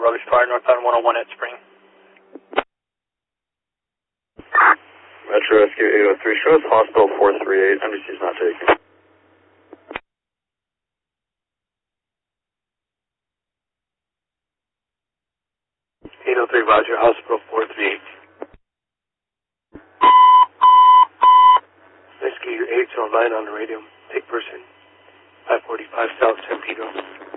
rubbish fire northbound 101 at Spring. Metro Rescue 803, show us hospital 438, NBC is not taken. 803, Roger, hospital 438. Rescue, your 809 on the radio. Take person 545 South San Pedro.